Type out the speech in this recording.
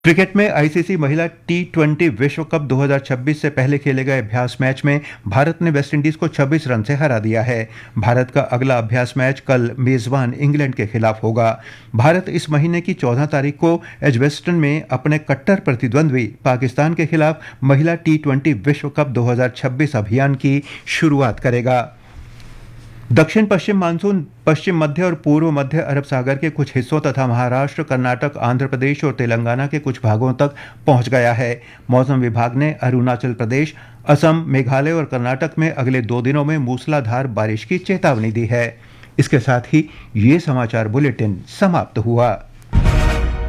Cricket में ICC महिला टी20 विश्व कप 2026 से पहले खेले गए अभ्यास मैच में भारत ने वेस्टइंडीज को 26 रन से हरा दिया है। भारत का अगला अभ्यास मैच कल मेजबान इंग्लैंड के खिलाफ होगा। भारत इस महीने की 14 तारीख को एजबेस्टन में अपने कट्टर प्रतिद्वंद्वी पाकिस्तान के खिलाफ महिला टी20 विश्व कप 2026 अभियान की शुरुआत करेगा। दक्षिण पश्चिम मानसून पश्चिम मध्य और पूर्व मध्य अरब सागर के कुछ हिस्सों तथा महाराष्ट्र, कर्नाटक, आंध्र प्रदेश और तेलंगाना के कुछ भागों तक पहुंच गया है। मौसम विभाग ने अरुणाचल प्रदेश, असम, मेघालय और कर्नाटक में अगले 2 दिनों में मूसलाधार बारिश की चेतावनी दी है। इसके साथ ही ये समाचार बुलेटिन समाप्त हुआ।